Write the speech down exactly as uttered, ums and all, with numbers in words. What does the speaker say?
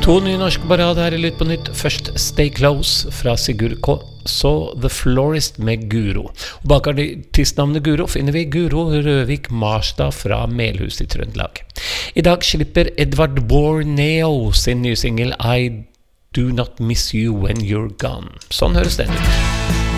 To nye norske parade her I Lytt på nytt. Først Stay Close fra Sigurd K. Så The Florist med Guro. Og bak artistnavnet Guro finner vi Guro Røvik Marstad fra Melhus I Trøndelag. I dag slipper Edvard Borneo sin nye single I Do Not Miss You When You're Gone. Sånn høres den ut.